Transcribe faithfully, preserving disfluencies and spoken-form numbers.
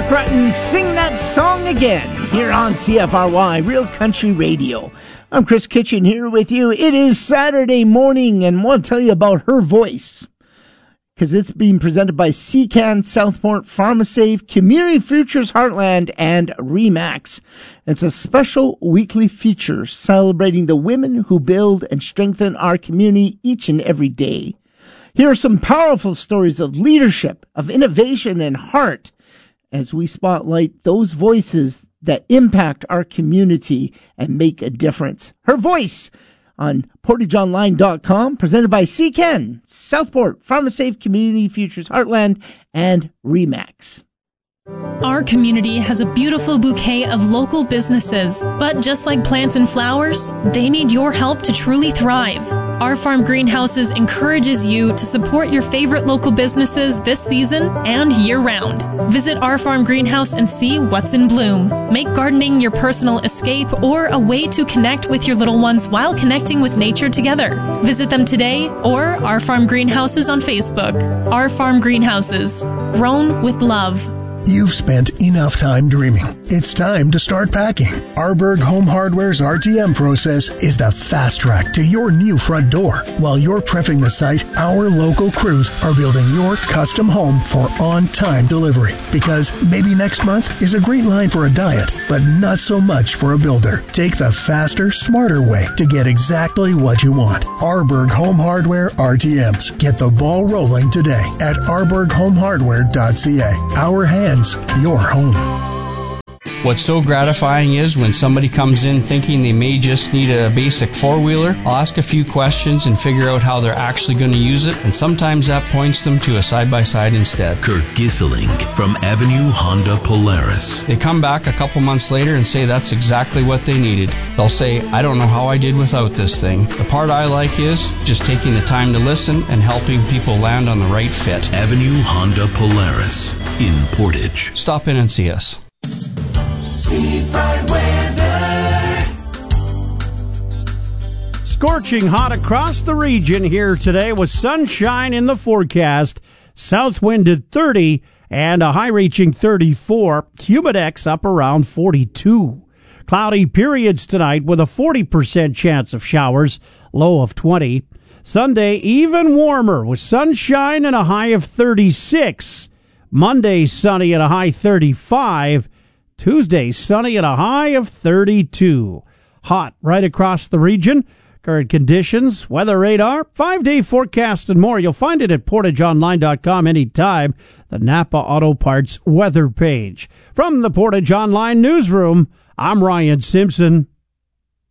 Mark Rutten, Sing That Song Again, here on C F R Y, Real Country Radio. I'm Chris Kitchen here with you. It is Saturday morning, and I want to tell you about Her Voice, because it's being presented by C C A N, Southport, PharmaSave, Community Futures Heartland, and REMAX. It's a special weekly feature celebrating the women who build and strengthen our community each and every day. Here are some powerful stories of leadership, of innovation, and heart as we spotlight those voices that impact our community and make a difference. Her Voice on portage online dot com, presented by C C A N, Southport, PharmaSave, Community Futures Heartland, and REMAX. Our community has a beautiful bouquet of local businesses, but just like plants and flowers, they need your help to truly thrive. Our Farm Greenhouses encourages you to support your favorite local businesses this season and year-round. Visit our Farm Greenhouse and see what's in bloom. Make gardening your personal escape or a way to connect with your little ones while connecting with nature together. Visit them today or Our Farm Greenhouses on Facebook. Our Farm Greenhouses, grown with love. You've spent enough time dreaming. It's time to start packing. Arborg Home Hardware's R T M process is the fast track to your new front door. While you're prepping the site, our local crews are building your custom home for on-time delivery. Because maybe next month is a great line for a diet, but not so much for a builder. Take the faster, smarter way to get exactly what you want. Arborg Home Hardware R T Ms. Get the ball rolling today at arborg home hardware dot c a. Our hands, your home. What's so gratifying is when somebody comes in thinking they may just need a basic four-wheeler, I'll ask a few questions and figure out how they're actually going to use it, and sometimes that points them to a side-by-side instead. Kirk Gisseling from Avenue Honda Polaris. They come back a couple months later and say that's exactly what they needed. They'll say, I don't know how I did without this thing. The part I like is just taking the time to listen and helping people land on the right fit. Avenue Honda Polaris in Portage. Stop in and see us. Seafront weather. Scorching hot across the region here today with sunshine in the forecast. South wind at thirty and a high reaching thirty-four. Humidex up around forty-two. Cloudy periods tonight with a forty percent chance of showers, low of twenty. Sunday even warmer with sunshine and a high of thirty-six. Monday sunny and a high thirty-five. Tuesday, sunny and a high of thirty-two. Hot right across the region. Current conditions, weather radar, five-day forecast, and more. You'll find it at portage online dot com anytime. The Napa Auto Parts weather page. From the Portage Online newsroom, I'm Ryan Simpson.